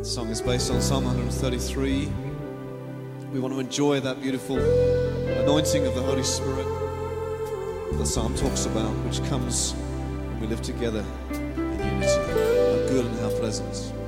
Song is based on Psalm 133. We want to enjoy that beautiful anointing of the Holy Spirit the psalm talks about, which comes when we live together in unity. How good and how pleasant